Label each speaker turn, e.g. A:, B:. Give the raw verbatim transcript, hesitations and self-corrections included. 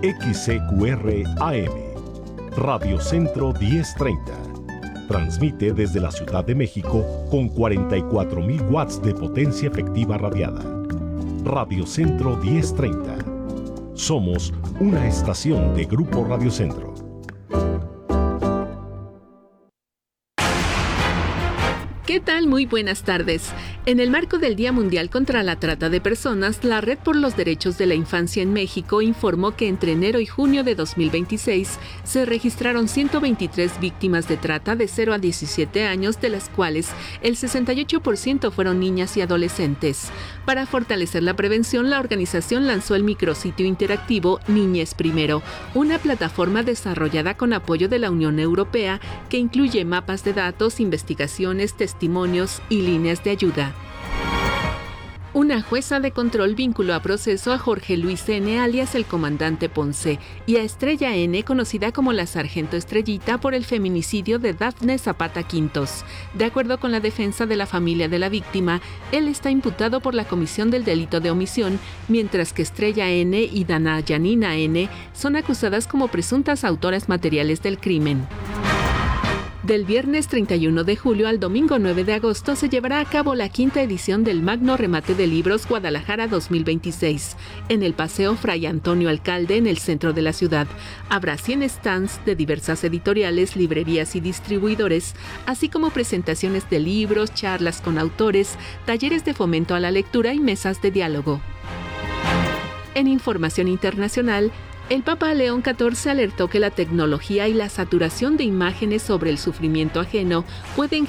A: X C Q R A M, Radio Centro diez treinta. Transmite desde la Ciudad de México con cuarenta y cuatro mil watts de potencia efectiva radiada. Radio Centro diez treinta. Somos una estación de Grupo Radio Centro.
B: ¿Qué tal? Muy buenas tardes. En el marco del Día Mundial contra la Trata de Personas, la Red por los Derechos de la Infancia en México informó que entre enero y junio de dos mil veintiséis se registraron ciento veintitrés víctimas de trata de cero a diecisiete años, de las cuales el sesenta y ocho por ciento fueron niñas y adolescentes. Para fortalecer la prevención, la organización lanzó el micrositio interactivo Niñez Primero, una plataforma desarrollada con apoyo de la Unión Europea que incluye mapas de datos, investigaciones, testimonios y líneas de ayuda. Una jueza de control vinculó a proceso a Jorge Luis N., alias el Comandante Ponce, y a Estrella N., conocida como la Sargento Estrellita, por el feminicidio de Dafne Zapata Quintos. De acuerdo con la defensa de la familia de la víctima, él está imputado por la comisión del delito de omisión, mientras que Estrella N. y Dana Yanina N. son acusadas como presuntas autoras materiales del crimen. Del viernes treinta y uno de julio al domingo nueve de agosto se llevará a cabo la quinta edición del Magno Remate de Libros Guadalajara dos mil veintiséis, en el Paseo Fray Antonio Alcalde, en el centro de la ciudad. Habrá cien stands de diversas editoriales, librerías y distribuidores, así como presentaciones de libros, charlas con autores, talleres de fomento a la lectura y mesas de diálogo. En información internacional, el Papa León catorce alertó que la tecnología y la saturación de imágenes sobre el sufrimiento ajeno pueden